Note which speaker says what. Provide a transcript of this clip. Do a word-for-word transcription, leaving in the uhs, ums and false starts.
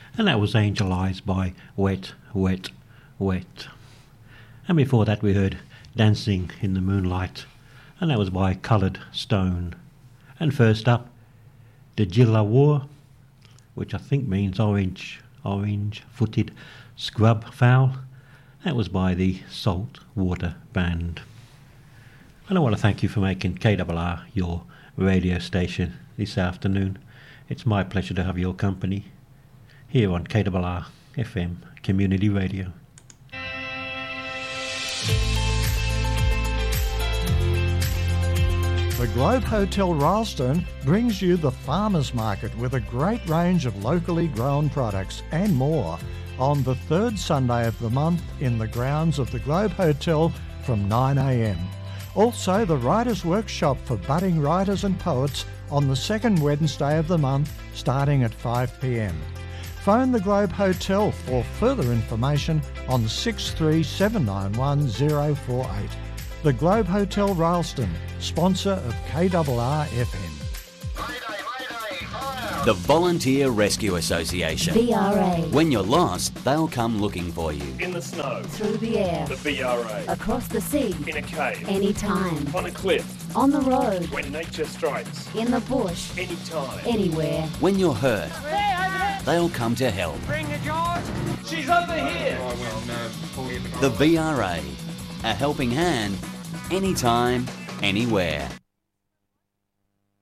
Speaker 1: and that was Angel Eyes by Wet, Wet, Wet. And before that we heard Dancing in the Moonlight, and that was by Coloured Stone. And first up, the Gillawar, which I think means orange, orange-footed scrub fowl. That was by the Salt Water Band. And I want to thank you for making K R R your radio station this afternoon. It's my pleasure to have your company here on K R R F M Community Radio.
Speaker 2: The Globe Hotel Rylstone brings you the Farmers Market with a great range of locally grown products and more on the third Sunday of the month in the grounds of the Globe Hotel from nine a m. Also, the Writers' Workshop for budding writers and poets on the second Wednesday of the month starting at five p m. Phone the Globe Hotel for further information on six three seven nine one zero four eight. The Globe Hotel Rylstone, sponsor of K R R F M.
Speaker 3: The Volunteer Rescue Association.
Speaker 4: V R A.
Speaker 3: When you're lost, they'll come looking for you.
Speaker 5: In the snow.
Speaker 4: Through the air.
Speaker 5: The V R A.
Speaker 4: Across the sea.
Speaker 5: In a cave.
Speaker 4: Anytime.
Speaker 5: On a cliff.
Speaker 4: On the road.
Speaker 5: When nature strikes.
Speaker 4: In the bush.
Speaker 5: Anytime.
Speaker 4: Anywhere.
Speaker 3: When you're hurt, they'll come to help.
Speaker 5: Bring her, George. She's over here.
Speaker 3: The V R A. A helping hand, anytime, anywhere.